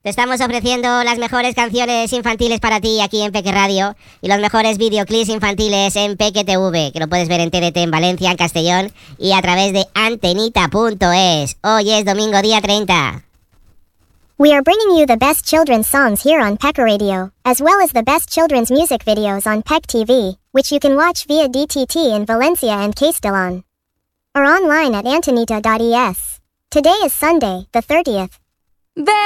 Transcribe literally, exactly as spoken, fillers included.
Te estamos ofreciendo las mejores canciones infantiles para ti aquí en Peque Radio y los mejores videoclips infantiles en Peque T V, que lo puedes ver en T D T en Valencia, en Castellón y a través de antenita punto es. Hoy es domingo día treinta. We are bringing you the best children's songs here on Peck Radio, as well as the best children's music videos on Peck T V, which you can watch via D T T in Valencia and Castellón, or online at antonita dot es. Today is Sunday, the thirtieth.